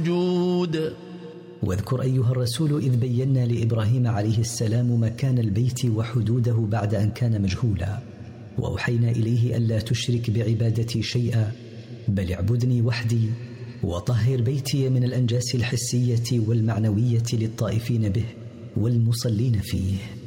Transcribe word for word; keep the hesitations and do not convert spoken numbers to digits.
جود. واذكر أيها الرسول إذ بينا لإبراهيم عليه السلام مكان البيت وحدوده بعد أن كان مجهولا، وأوحينا إليه ألا تشرك بعبادتي شيئا بل اعبدني وحدي، وطهر بيتي من الأنجاس الحسية والمعنوية للطائفين به والمصلين فيه.